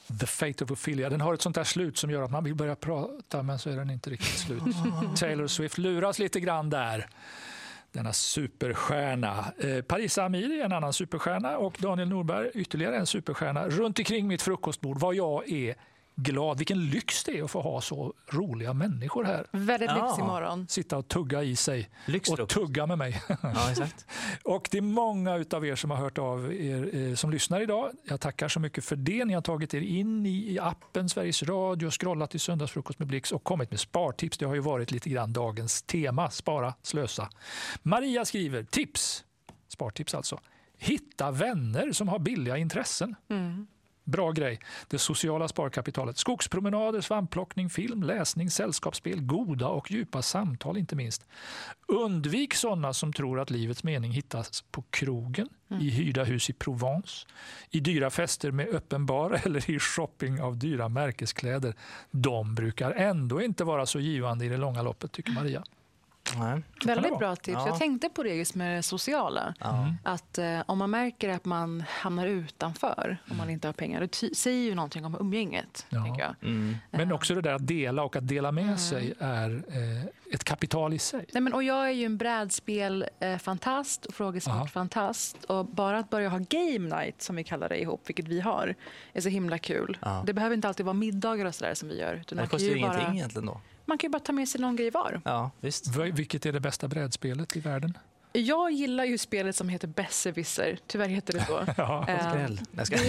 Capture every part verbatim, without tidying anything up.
The Fate of Ophelia. Den har ett sånt där slut som gör att man vill börja prata, men så är den inte riktigt slut. Taylor Swift luras lite grann där. Denna superstjärna. Eh, Parisa Amiri är en annan superstjärna och Daniel Norberg ytterligare en superstjärna. Runt omkring mitt frukostbord var jag är glad. Vilken lyx det är att få ha så roliga människor här. Väldigt lyx imorgon. Sitta och tugga i sig. Lyxdruck. Och tugga med mig. Ja, exakt. Och det är många utav er som har hört av er eh, som lyssnar idag. Jag tackar så mycket för det. Ni har tagit er in i, i appen Sveriges Radio, scrollat i söndagsfrukost med Blix och kommit med spartips. Det har ju varit lite grann dagens tema. Spara, slösa. Maria skriver tips. Spartips alltså. Hitta vänner som har billiga intressen. Mm. Bra grej. Det sociala sparkapitalet. Skogspromenader, svampplockning, film, läsning, sällskapsspel, goda och djupa samtal inte minst. Undvik sådana som tror att livets mening hittas på krogen, mm. i hyrda hus i Provence, i dyra fester med öppen bar eller i shopping av dyra märkeskläder. De brukar ändå inte vara så givande i det långa loppet, tycker Maria. Nej. Väldigt bra tips. Ja. Jag tänkte på det just med det sociala. Mm. Att eh, om man märker att man hamnar utanför, mm. om man inte har pengar, det ty- säger ju någonting om umgänget. Ja. Tänker jag. Mm. Men också det där att dela och att dela med Mm. sig är eh, ett kapital i sig. Nej, men, och jag är ju en brädspel-fantast och frågesport-fantast. Och bara att börja ha game night, som vi kallar det ihop, vilket vi har, är så himla kul. Ja. Det behöver inte alltid vara middagar och sådär som vi gör. Utan Det man kan kostar ju ju ingenting bara, egentligen då. man kan ju bara ta med sig någon grej var. Ja, visst. V- vilket är det bästa brädspelet i världen? Jag gillar ju spelet som heter Besserwisser. Tyvärr heter det så. Ja. Eh, Skräll. Nej, ska...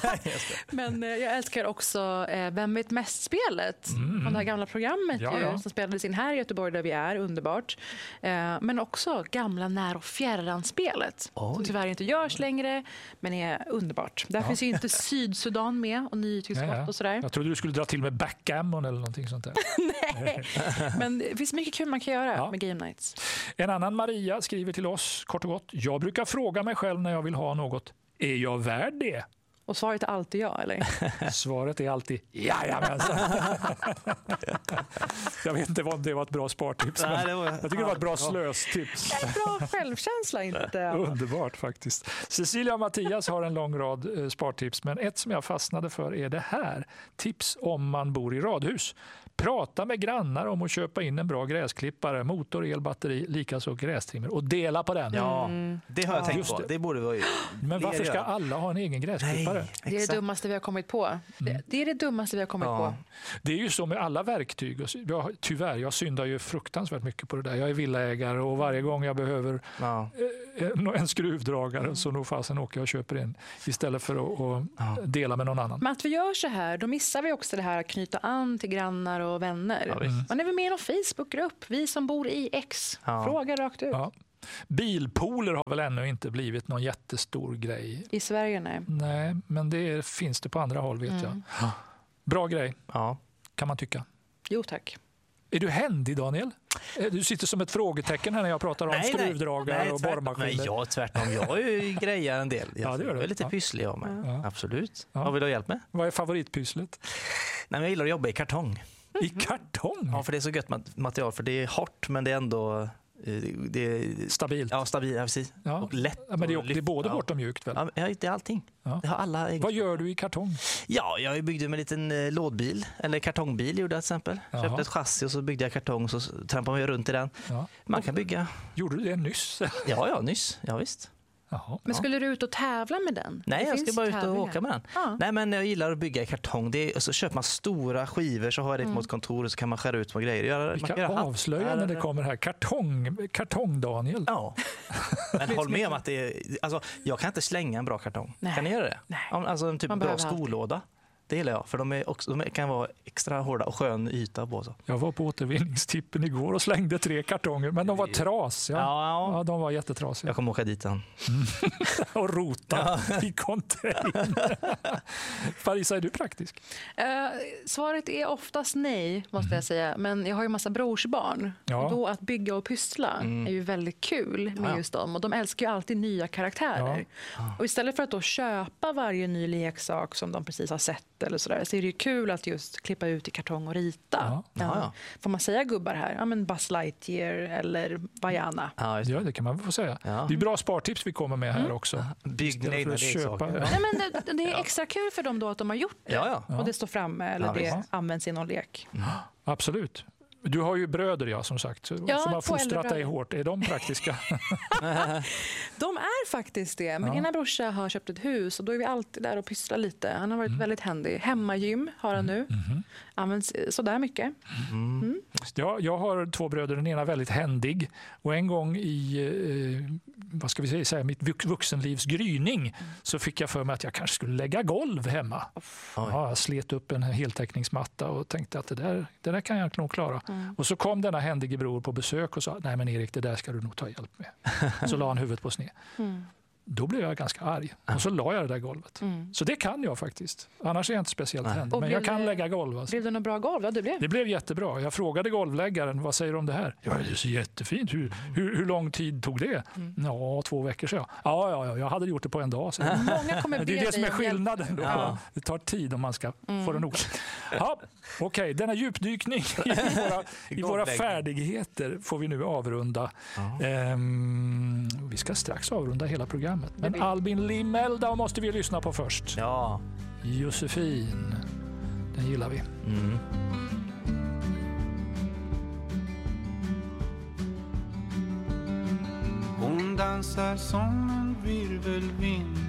Men eh, jag älskar också eh, Vem vet mest-spelet. Mm. Från det här gamla programmet Ja, ju, ja. som spelades in här i Göteborg där vi är. Underbart. Eh, men också gamla när- och fjärran-spelet. Oj. Som tyvärr inte görs längre, men är underbart. Där Ja. finns ju inte Sydsudan med och nytillskott Ja, ja. och sådär. Jag trodde du skulle dra till med backgammon eller någonting sånt där. Nej. Men det finns mycket kul man kan göra Ja. med game nights. En annan Maria skriver till oss kort och gott. Jag brukar fråga mig själv när jag vill ha något. Är jag värd det? Och svaret är alltid ja, eller? Svaret är alltid jajamensan. Jag vet inte om det var ett bra spartips. Nej, Men det var- jag tycker det var ett bra slöstips. Bra självkänsla inte. Underbart faktiskt. Cecilia och Mattias har en lång rad eh, spartips, men ett som jag fastnade för är det här. Tips om man bor i radhus. Prata med grannar om att köpa in en bra gräsklippare, motor, el, batteri, likaså grästrimmer och dela på den. Ja, det har jag tänkt Just på. det. Det borde vara ju... Men varför ska göra. alla ha en egen gräsklippare? Nej, Det är det exakt. dummaste vi har kommit på. Det, det är det dummaste vi har kommit Ja. på. Det är ju så med alla verktyg. Jag, tyvärr, jag syndar ju fruktansvärt mycket på det där. Jag är villaägare och varje gång jag behöver Ja. en, en skruvdragare så nog fasen åker jag och köper en istället för att, att Ja. dela med någon annan. Men att vi gör så här, då missar vi också det här att knyta an till grannar och vänner. Ja, visst. Man är väl med i någon Facebookgrupp, vi som bor i X. Ja. Fråga rakt ut. Ja. Bilpooler har väl ännu inte blivit någon jättestor grej. I Sverige, nej. Nej, men det finns det på andra håll vet jag. Bra grej, Ja. kan man tycka. Jo, tack. Är du händig, Daniel? Du sitter som ett frågetecken här när jag pratar om Nej, nej. skruvdragare Nej, och tvärtom. borrmaskiner. Nej, jag tvärtom. Jag är ju grejar en del. Ja, det gör du. Jag är lite Ja. pysslig av mig. Ja. Absolut. Ja. Vad vill du ha hjälp med? Vad är favoritpysslet? Nej, men jag gillar att jobba i kartong. I kartong? Ja, för det är så gött mat- material. För det är hårt, men det är ändå... eh, Det är, Stabilt. ja, stabilt. Ja, precis. Ja. Och lätt. Ja, men det är, och det är lyft- både ja. hårt och mjukt väl? Ja, det är allting. Ja. Det har alla Vad egenskaper. gör du i kartong? Ja, jag byggde med en liten eh, lådbil, eller kartongbil gjorde jag till exempel. Jaha. Köpte ett chassi och så byggde jag kartong och så trampade man runt i den. Ja. Man kan bygga, Gjorde du det nyss? ja, ja, nyss. Ja, visst. Jaha. Men skulle du ut och tävla med den? Nej, Det jag finns ska bara ut och tävlingar. åka med den. Ja. Nej, men jag gillar att bygga i kartong. Det är, och så köper man stora skivor så har jag det på ett kontor och så kan man skära ut små grejer. Göra, man Vilka kan göra hatt- avslöjanden när det kommer här. Kartong, kartong Daniel. Ja, men håll med om att det är... Alltså, jag kan inte slänga en bra kartong. Nej. Kan ni göra det? Nej. Om- Alltså en typ Man bra behöver alltid. skolåda. Det gillar jag, för de, är också, de kan vara extra hårda och skön yta på. Så. Jag var på återvinningstippen igår och slängde tre kartonger, men de var trasiga. Ja, Ja, de var jättetrasiga. jag kommer åka dit sen. Och rota i container. Parisa, är du praktisk? Eh, svaret är oftast nej, måste jag säga. Men jag har ju en massa brorsbarn. Ja. Och då att bygga och pyssla är ju väldigt kul med Ja. just dem. Och de älskar ju alltid nya karaktärer. Och istället för att då köpa varje ny leksak som de precis har sett matte eller sådär, så är det ju kul att just klippa ut i kartong och rita. Ja. Ja. Ja. Får man säga gubbar här? Ja, men Buzz Lightyear eller Vaiana. Ja, just det. Ja, det kan man väl få säga. Ja. Det är bra spartips vi kommer med här Mm. också. Bygg Istället dina för egna att köpa. leksaker. Ja. Nej, men det, det är extra kul för dem då att de har gjort det. Ja, ja. Ja. Och det står framme eller Ja, det visst. används i någon lek. Absolut. Du har ju bröder, ja, som sagt, Ja, som har två äldre fostrat dig bröder. hårt. Är de praktiska? De är faktiskt det. Min Ja. ena brorsa har köpt ett hus och då är vi alltid där och pysslar lite. Han har varit väldigt händig. Hemmagym har han nu. Mhm. Används sådär mycket. Mm. Ja, jag har två bröder, den ena väldigt händig. Och en gång i eh, vad ska vi säga, mitt vux- vuxenlivs gryning så fick jag för mig att jag kanske skulle lägga golv hemma. Ja, jag slet upp en heltäckningsmatta och tänkte att det där, det där kan jag nog klara. Mm. Och så kom denna händige bror på besök och sa, nej men Erik, det där ska du nog ta hjälp med. Så la han huvudet på sned. Mm. Då blev jag ganska arg och så la jag det där golvet. Mm. Så det kan jag faktiskt. Annars är jag inte speciellt Nej. händig. Och Men blev jag kan det- lägga golv. Alltså. Blev det något bra golv? Ja, det blev. Det blev jättebra. Jag frågade golvläggaren, vad säger du om det här? Ja, det är så jättefint. Hur, hur, hur lång tid tog det? Mm. Ja, två veckor sedan. Ja, ja, ja, jag hade gjort det på en dag. Så. Många kommer be Det är det som dig är om hjälp. skillnaden. Då. Ja. Det tar tid om man ska Mm. få det nog. Ja, Okej, okay. Denna djupdykning i våra, i våra färdigheter får vi nu avrunda. Ja. Ehm, vi ska strax avrunda hela programmet. Men Albin Limelda måste vi lyssna på först. Ja. Josefin, den gillar vi. Mm. Hon dansar som en virvelvind